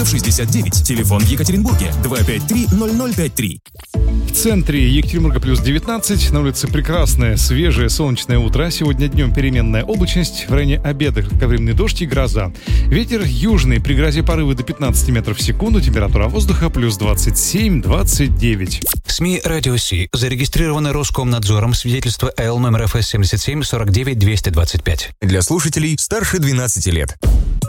Гороховского, 69. Телефон в Екатеринбурге 253-0053. В центре Екатеринбурга плюс 19. На улице прекрасное, свежее, солнечное утро. Сегодня днем переменная облачность. В районе обеда кратковременный дождь и гроза. Ветер южный, при грозе порывы до 15 метров в секунду. Температура воздуха плюс 27-29. СМИ «Радио Си» зарегистрированы Роскомнадзором. Свидетельство АЛ номер ФС 77 49 225. Для слушателей старше 12 лет.